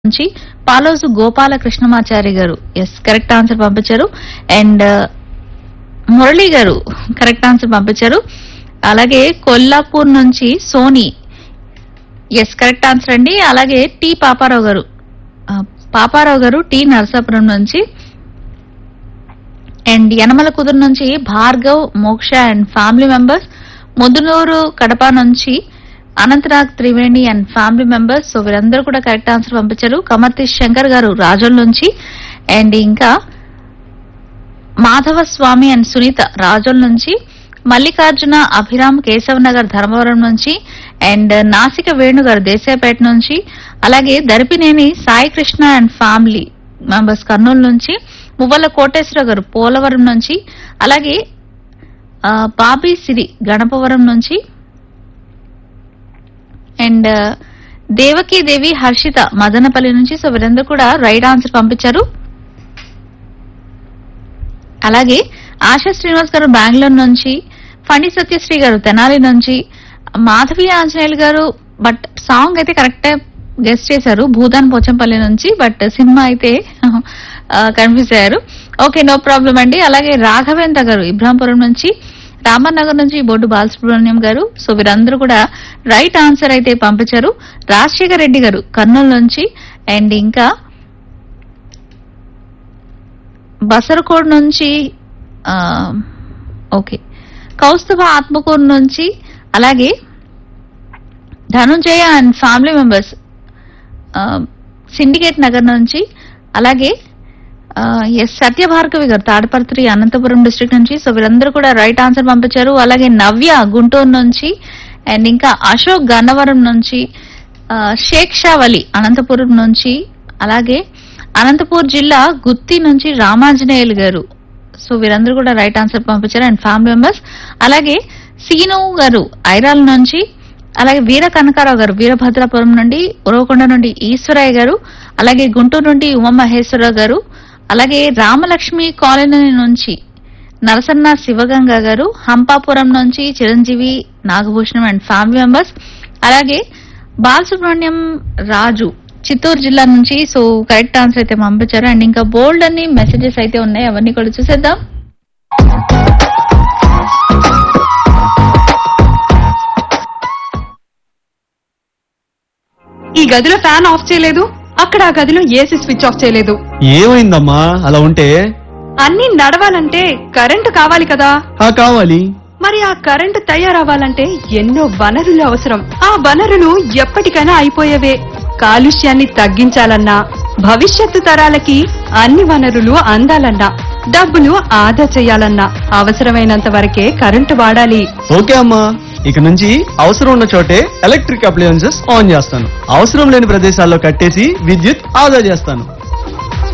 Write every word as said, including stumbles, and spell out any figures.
నుంచి పాలోజు గోపాల కృష్ణమాచారి గారు yes correct answer పంపించారు. అండ్ మురళి గారు కరెక్ట్ ఆన్సర్ పంపించారు. అలాగే కొల్లాపూర్ నుంచి సోని ఎస్ కరెక్ట్ ఆన్సర్ అండి. అలాగే టి పాపారావు గారు ఆ, పాపారావు గారు టి నరసాపురం నుంచి. అండ్ యనమల కుదురు నుంచి భార్గవ్ మోక్ష and family members. Mudunuru Kadapa నుంచి Anantnag Triveni and family members. So వీరందరూ కూడా కరెక్ట్ ఆన్సర్ పంపించారు. కమర్తి శంకర్ గారు రాజోల్ నుంచి. అండ్ ఇంకా మాధవ స్వామి అండ్ సునీత రాజోల్ నుంచి. మల్లికార్జున అభిరామ్ కేశవ్ నగర్ ధర్మవరం నుంచి. అండ్ నాసిక వేణు గారు దేశాయపేట నుంచి. అలాగే Daripineni Sai Krishna and family members Kurnool నుంచి. మువ్వల కోటేశ్వర గారు పోలవరం నుంచి. అలాగే ఆ, బాబీ సిరి గణపవరం నుంచి. అండ్ దేవకీ దేవి హర్షిత మదనపల్లి నుంచి. సో వీరందరూ కూడా రైట్ ఆన్సర్ పంపించారు. అలాగే ఆశా శ్రీనివాస్ గారు బెంగళూరు నుంచి. ఫణి సత్యశ్రీ గారు తెనాలి నుంచి. మాధవి ఆంజనేయులు గారు బట్ సాంగ్ అయితే కరెక్ట్ గెస్ట్ చేశారు భూదాన్ పోచంపల్లి నుంచి. బట్ సినిమా అయితే కన్ఫ్యూజ్ అయ్యారు. ఓకే నో ప్రాబ్లం అండి. అలాగే రాఘవేంద్ర గారు ఇబ్రాంపురం నుంచి. రామన్ నగర్ నుంచి బొడ్డు బాలసుబ్రహ్మణ్యం గారు. సో వీరందరూ కూడా రైట్ ఆన్సర్ అయితే పంపించారు. రాజశేఖర్ రెడ్డి గారు కర్నూలు నుంచి. అండ్ ఇంకా బసరకోడ్ నుంచి ఆ, ఓకే కౌస్తుభ ఆత్మకూరు నుంచి. అలాగే Dhanunjaya and family members syndicate Nagar నుంచి. అలాగే ఎస్ సత్యభార్గవి గారు తాడపర్తి అనంతపురం డిస్ట్రిక్ట్ నుంచి. సో వీరందరూ కూడా రైట్ ఆన్సర్ పంపించారు. అలాగే నవ్య గుంటూరు నుంచి. అండ్ ఇంకా అశోక్ గన్నవరం నుంచి. ఆ, షేక్ షా వలి అనంతపురం నుంచి. అలాగే అనంతపూర్ జిల్లా గుత్తి నుంచి రామాంజనేయులు గారు. సో వీరందరూ కూడా రైట్ ఆన్సర్ పంపించారు అండ్ ఫ్యామిలీ మెంబర్స్. అలాగే సీను గారు ఐరాల నుంచి. అలాగే వీర కనకారావు గారు వీరభద్రాపురం నుండి. ఉరవకొండ నుండి ఈశ్వరయ్య గారు. అలాగే గుంటూరు నుండి ఉమామహేశ్వరరావు గారు. అలాగే రామలక్ష్మి కాలనీ నుంచి నరసన్న శివగంగ గారు. హంపాపురం నుంచి Chiranjeevi Nagabhushanam and family members. అలాగే బాలసుబ్రహ్మణ్యం రాజు చిత్తూరు జిల్లా నుంచి. సో కరెక్ట్ ఆన్సర్ అయితే పంపించారు. అండ్ ఇంకా బోల్డ్ అన్ని మెసేజెస్ అయితే ఉన్నాయి, అవన్నీ కూడా చూసేద్దాం. ఈ గదిలో ఫ్యాన్ ఆఫ్ చేయలేదు, అక్కడ ఆ గదిలో ఏసీ స్విచ్ ఆఫ్ చేయలేదు. ఏమైందమ్మా అలా ఉంటే? అన్ని నడవాలంటే కరెంటు కావాలి కదా. ఆ కావాలి. మరి ఆ కరెంటు తయారవ్వాలంటే ఎన్నో వనరులు అవసరం. ఆ వనరులు ఎప్పటికైనా అయిపోయేవే. కాలుష్యాన్ని తగ్గించాలన్నా, భవిష్యత్తు తరాలకి అన్ని వనరులు అందాలన్నా, డబ్బులు ఆదా చేయాలన్నా అవసరమైనంత వరకే కరెంటు వాడాలి. ఓకే అమ్మా, ఇక నుంచి అవసరం ఉన్న చోటే ఎలక్ట్రిక్ అప్లయన్సెస్ ఆన్ చేస్తాను. అవసరం లేని ప్రదేశాల్లో కట్టేసి విద్యుత్ ఆదా చేస్తాను.